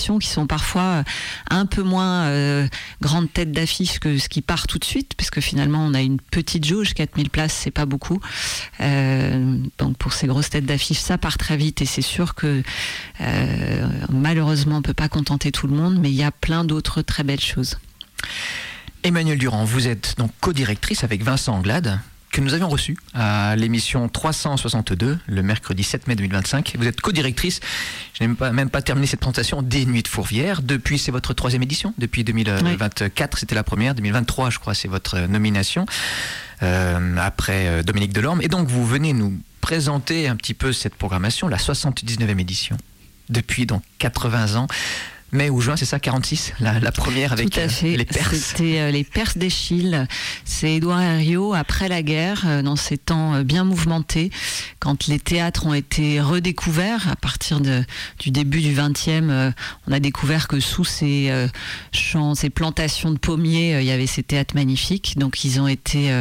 compositions qui sont parfois un peu moins grande tête d'affiche que ce qui part tout de suite, parce que finalement on a une petite jauge, 4000 places c'est pas beaucoup, donc pour ces grosses têtes d'affiche ça part très vite, et c'est sûr que malheureusement on peut pas contenter tout le monde, mais il y a plein d'autres très belles choses. Emmanuelle Durand, vous êtes donc co-directrice avec Vincent Anglade, que nous avions reçu à l'émission 362, le mercredi 7 mai 2025. Vous êtes co-directrice, je n'ai même pas terminé cette présentation, des Nuits de Fourvière. Depuis, c'est votre 3e édition. Depuis 2024, c'était la première. 2023, je crois, c'est votre nomination, après Dominique Delorme. Et donc, vous venez nous présenter un petit peu cette programmation, la 79e édition, depuis donc 80 ans. Mai ou juin, c'est ça, 46, la première avec les Perses. C'était les Perses d'Eschyle. C'est Édouard Herriot, après la guerre, dans ces temps bien mouvementés, quand les théâtres ont été redécouverts. À partir du début du 20e, on a découvert que sous ces champs, ces plantations de pommiers, il y avait ces théâtres magnifiques. Donc ils ont été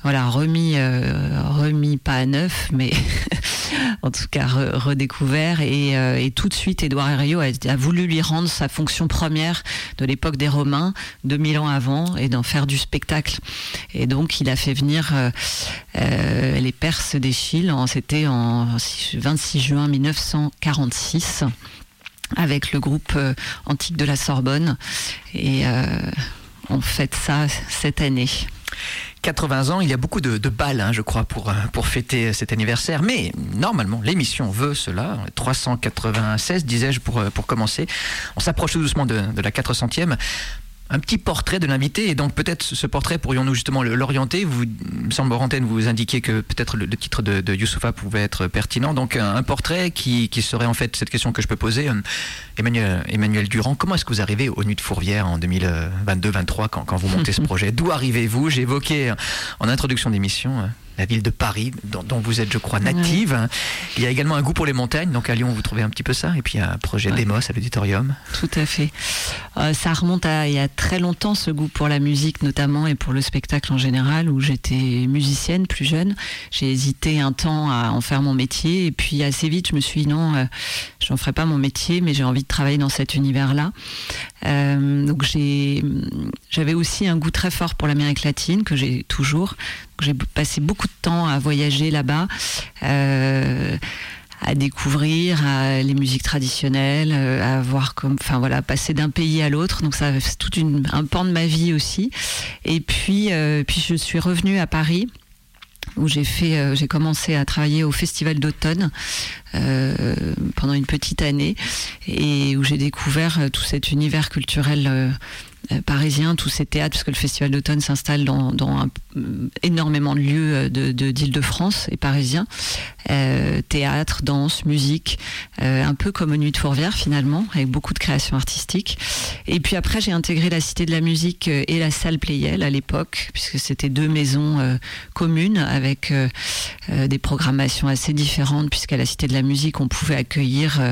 remis pas à neuf, mais en tout cas redécouverts. Et tout de suite, Édouard Herriot a voulu lui rendre sa fonction première de l'époque des Romains, 2000 ans avant, et d'en faire du spectacle. Et donc il a fait venir les Perses d'Eschyle, c'était en 26 juin 1946, avec le groupe antique de la Sorbonne, et on fête ça cette année. 80 ans, il y a beaucoup de balles, je crois, pour fêter cet anniversaire. Mais normalement, l'émission veut cela. 396, disais-je, pour commencer. On s'approche tout doucement de la 400e. Un petit portrait de l'invité, et donc peut-être ce portrait, pourrions-nous justement l'orienter. Vous, me semble, Orantène, vous indiquez que peut-être le titre de Youssoupha pouvait être pertinent. Donc un portrait qui serait en fait cette question que je peux poser. Emmanuelle Durand, comment est-ce que vous arrivez aux Nuits de Fourvière en 2022-23 quand vous montez ce projet? D'où arrivez-vous? J'ai évoqué en introduction d'émission la ville de Paris, dont vous êtes, je crois, native. Ouais. Il y a également un goût pour les montagnes, donc à Lyon, vous trouvez un petit peu ça. Et puis, il y a un projet Demos à l'auditorium. Tout à fait. Ça remonte il y a très longtemps, ce goût pour la musique, notamment, et pour le spectacle en général, où j'étais musicienne, plus jeune. J'ai hésité un temps à en faire mon métier. Et puis, assez vite, je me suis dit, non, je n'en ferai pas mon métier, mais j'ai envie de travailler dans cet univers-là. Donc, j'avais aussi un goût très fort pour l'Amérique latine, que j'ai toujours. J'ai passé beaucoup de temps à voyager là-bas, à découvrir les musiques traditionnelles, à voir passer d'un pays à l'autre. Donc ça, c'est tout un pan de ma vie aussi. Et puis je suis revenue à Paris, où j'ai commencé à travailler au Festival d'automne pendant une petite année, et où j'ai découvert tout cet univers culturel parisien, tous ces théâtres, parce que le Festival d'automne s'installe dans énormément de lieux d'Île-de-France et parisiens. Théâtre, danse, musique, un peu comme aux Nuits de Fourvière finalement, avec beaucoup de créations artistiques. Et puis après, j'ai intégré la Cité de la Musique et la Salle Pleyel à l'époque, puisque c'était 2 maisons communes avec des programmations assez différentes, puisqu'à la Cité de la Musique, on pouvait accueillir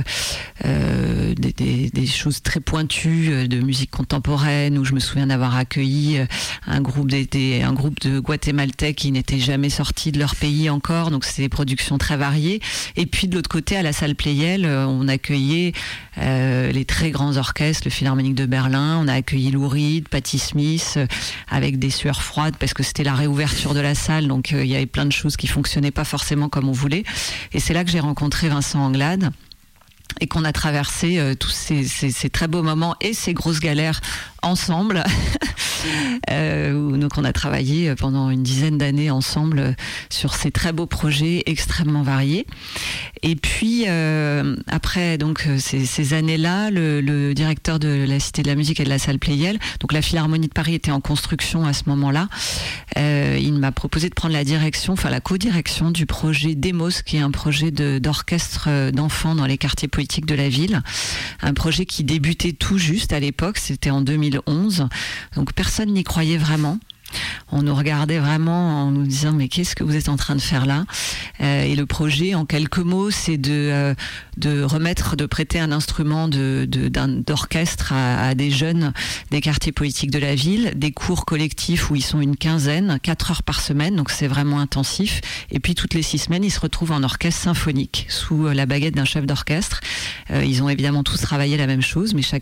des choses très pointues de musique contemporaine, où je me souviens d'avoir accueilli un groupe de Guatémaltèques qui n'étaient jamais sortis de leur pays encore, donc c'était des productions très variées. Et puis de l'autre côté, à la Salle Pleyel, on accueillait les très grands orchestres, le Philharmonique de Berlin, on a accueilli Lou Reed, Patti Smith, avec des sueurs froides, parce que c'était la réouverture de la salle, donc il y avait plein de choses qui fonctionnaient pas forcément comme on voulait. Et c'est là que j'ai rencontré Vincent Anglade, et qu'on a traversé tous ces très beaux moments et ces grosses galères ensemble. Donc on a travaillé pendant une dizaine d'années ensemble sur ces très beaux projets extrêmement variés. Et puis après donc ces années-là, le directeur de la Cité de la Musique et de la Salle Pleyel, donc la Philharmonie de Paris était en construction à ce moment-là, il m'a proposé de prendre la co-direction du projet Demos, qui est un projet d'orchestre d'enfants dans les quartiers poétiques de la ville, un projet qui débutait tout juste à l'époque, c'était en 2011, donc personne n'y croyait vraiment. On nous regardait vraiment en nous disant mais qu'est-ce que vous êtes en train de faire là? Et le projet, en quelques mots, c'est de prêter un instrument d'orchestre à des jeunes des quartiers poétiques de la ville, des cours collectifs où ils sont une quinzaine, 4 heures par semaine, donc c'est vraiment intensif. Et puis toutes les 6 semaines, ils se retrouvent en orchestre symphonique sous la baguette d'un chef d'orchestre. Ils ont évidemment tous travaillé la même chose, mais